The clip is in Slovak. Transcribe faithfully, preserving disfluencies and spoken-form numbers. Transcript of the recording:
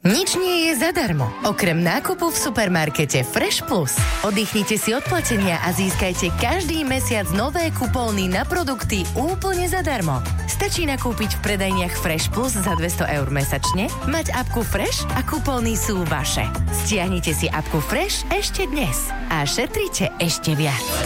Nič nie je zadarmo, okrem nákupu v supermarkete Fresh Plus. Oddychnite si od platenia a získajte každý mesiac nové kupóny na produkty úplne zadarmo. Stačí nakúpiť v predajniach Fresh Plus za dvesto eur mesačne, mať apku Fresh a kupóny sú vaše. Stiahnite si apku Fresh ešte dnes a šetrite ešte viac.